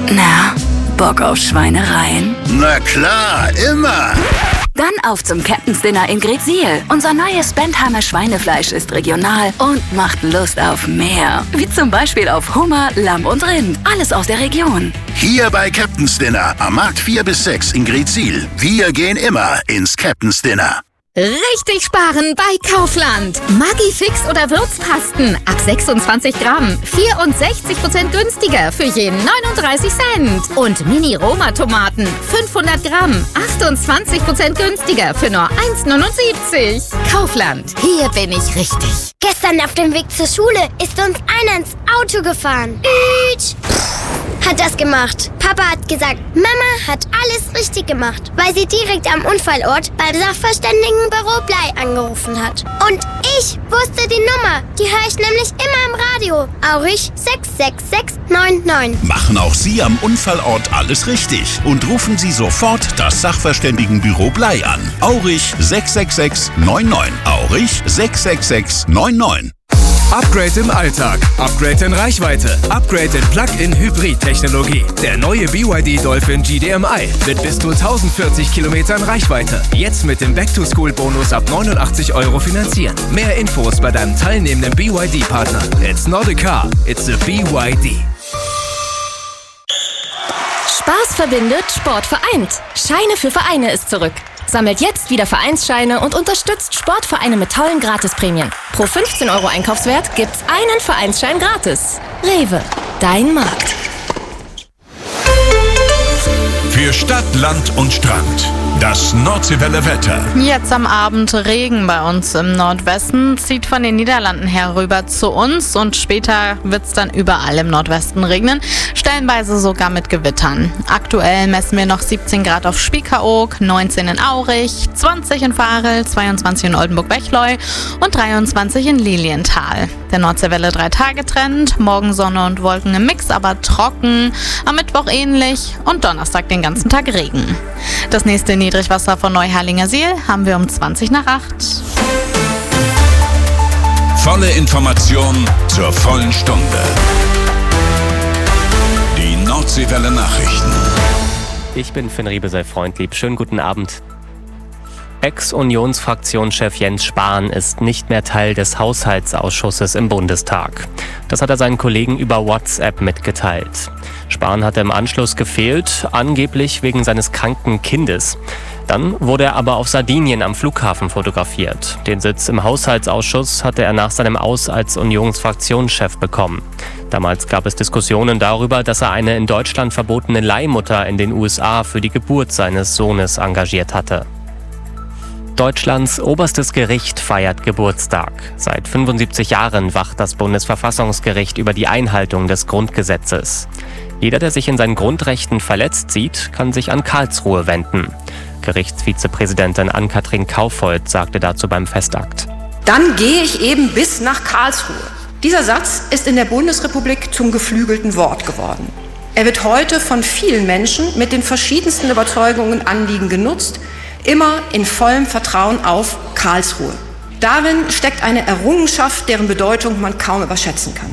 Na, Bock auf Schweinereien? Na klar, immer. Dann auf zum Captain's Dinner in Greetsiel. Unser neues Bentheimer Schweinefleisch ist regional und macht Lust auf mehr. Wie zum Beispiel auf Hummer, Lamm und Rind. Alles aus der Region. Hier bei Captain's Dinner am Markt 4 bis 6 in Greetsiel. Wir gehen immer ins Captain's Dinner. Richtig sparen bei Kaufland. Maggi-Fix oder Würzpasten ab 26 Gramm. 64% günstiger für je 39 Cent. Und Mini-Roma-Tomaten 500 Gramm. 28% günstiger für nur 1,79. Kaufland. Hier bin ich richtig. Gestern auf dem Weg zur Schule ist uns einer ins Auto gefahren. Hat das gemacht. Papa hat gesagt, Mama hat alles richtig gemacht, weil sie direkt am Unfallort beim Sachverständigenbüro Blei angerufen hat. Und ich wusste die Nummer. Die höre ich nämlich immer im Radio. Aurich 66699. Machen auch Sie am Unfallort alles richtig und rufen Sie sofort das Sachverständigenbüro Blei an. Aurich 66699. Aurich 66699. Upgrade im Alltag, Upgrade in Reichweite, Upgrade in Plug-in-Hybrid-Technologie. Der neue BYD Dolphin GDMI mit bis zu 1040 Kilometern Reichweite. Jetzt mit dem Back-to-School-Bonus ab 89 € finanzieren. Mehr Infos bei deinem teilnehmenden BYD-Partner. It's not a car, it's a BYD. Spaß verbindet, Sport vereint. Scheine für Vereine ist zurück. Sammelt jetzt wieder Vereinsscheine und unterstützt Sportvereine mit tollen Gratisprämien. Pro 15 € Einkaufswert gibt's einen Vereinsschein gratis. Rewe, dein Markt. Für Stadt, Land und Strand. Das Nordseewelle Wetter. Jetzt am Abend Regen bei uns im Nordwesten, zieht von den Niederlanden herüber zu uns und später wird es dann überall im Nordwesten regnen, stellenweise sogar mit Gewittern. Aktuell messen wir noch 17 Grad auf Spiekeroog, 19 in Aurich, 20 in Varel, 22 in Oldenburg-Bechleu und 23 in Lilienthal. Der Nordseewelle 3-Tage-Trend, morgen Sonne und Wolken im Mix, aber trocken, am Mittwoch ähnlich und Donnerstag den ganzen Tag Regen. Das nächste Niedrigwasser von Neuherlinger-Siel haben wir um 20 nach 8. Volle Information zur vollen Stunde. Die Nordseewelle Nachrichten. Ich bin Finn Riebe, sei freundlieb. Schönen guten Abend. Ex-Unionsfraktionschef Jens Spahn ist nicht mehr Teil des Haushaltsausschusses im Bundestag. Das hat er seinen Kollegen über WhatsApp mitgeteilt. Spahn hatte im Anschluss gefehlt, angeblich wegen seines kranken Kindes. Dann wurde er aber auf Sardinien am Flughafen fotografiert. Den Sitz im Haushaltsausschuss hatte er nach seinem Aus als Unionsfraktionschef bekommen. Damals gab es Diskussionen darüber, dass er eine in Deutschland verbotene Leihmutter in den USA für die Geburt seines Sohnes engagiert hatte. Deutschlands oberstes Gericht feiert Geburtstag. Seit 75 Jahren wacht das Bundesverfassungsgericht über die Einhaltung des Grundgesetzes. Jeder, der sich in seinen Grundrechten verletzt sieht, kann sich an Karlsruhe wenden. Gerichtsvizepräsidentin Ann-Kathrin Kaufold sagte dazu beim Festakt. Dann gehe ich eben bis nach Karlsruhe. Dieser Satz ist in der Bundesrepublik zum geflügelten Wort geworden. Er wird heute von vielen Menschen mit den verschiedensten Überzeugungen und Anliegen genutzt, immer in vollem Vertrauen auf Karlsruhe. Darin steckt eine Errungenschaft, deren Bedeutung man kaum überschätzen kann.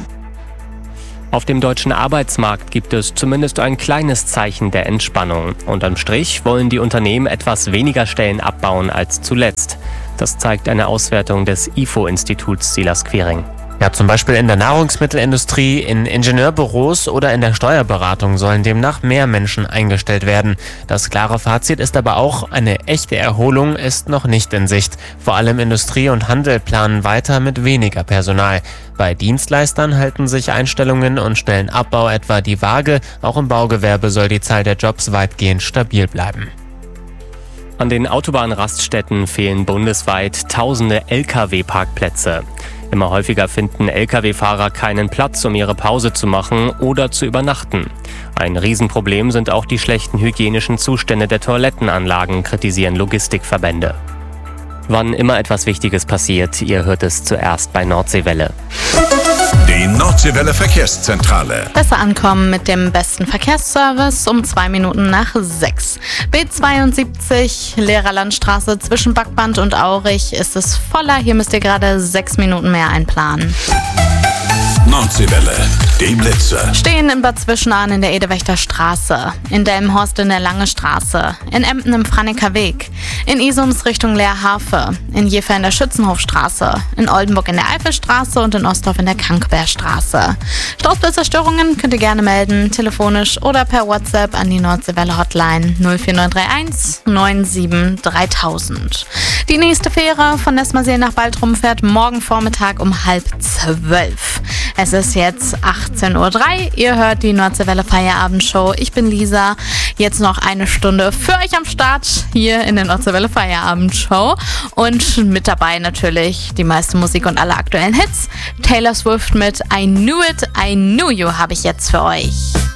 Auf dem deutschen Arbeitsmarkt gibt es zumindest ein kleines Zeichen der Entspannung. Unterm Strich wollen die Unternehmen etwas weniger Stellen abbauen als zuletzt. Das zeigt eine Auswertung des IFO-Instituts Silas Quiring. Ja, zum Beispiel in der Nahrungsmittelindustrie, in Ingenieurbüros oder in der Steuerberatung sollen demnach mehr Menschen eingestellt werden. Das klare Fazit ist aber auch, eine echte Erholung ist noch nicht in Sicht. Vor allem Industrie und Handel planen weiter mit weniger Personal. Bei Dienstleistern halten sich Einstellungen und Stellenabbau etwa die Waage. Auch im Baugewerbe soll die Zahl der Jobs weitgehend stabil bleiben. An den Autobahnraststätten fehlen bundesweit tausende Lkw-Parkplätze. Immer häufiger finden Lkw-Fahrer keinen Platz, um ihre Pause zu machen oder zu übernachten. Ein Riesenproblem sind auch die schlechten hygienischen Zustände der Toilettenanlagen, kritisieren Logistikverbände. Wann immer etwas Wichtiges passiert, ihr hört es zuerst bei Nordseewelle. Die Nordseewelle Verkehrszentrale. Besser ankommen mit dem besten Verkehrsservice um 2 Minuten nach 6. B72 Lehrerlandstraße zwischen Backband und Aurich ist es voller. Hier müsst ihr gerade 6 Minuten mehr einplanen. Nordseewelle, dem Blitzer. Stehen in Bad Zwischenahn in der Edewächter Straße, in Delmenhorst in der Lange Straße, in Emden im Franeker Weg, in Isums Richtung Leerhafe, in Jever in der Schützenhofstraße, in Oldenburg in der Eifelstraße und in Ostdorf in der Kankbergstraße. Stausblitzerstörungen könnt ihr gerne melden, telefonisch oder per WhatsApp an die Nordseewelle Hotline 04931 97 3000. Die nächste Fähre von Nessmerseel nach Baltrum fährt morgen Vormittag um 11:30. Es ist jetzt 18:03 Uhr. Ihr hört die Nordseewelle Feierabendshow. Ich bin Lisa. Jetzt noch eine Stunde für euch am Start hier in der Nordseewelle Feierabendshow. Und mit dabei natürlich die meiste Musik und alle aktuellen Hits. Taylor Swift mit I Knew It, I Knew You habe ich jetzt für euch.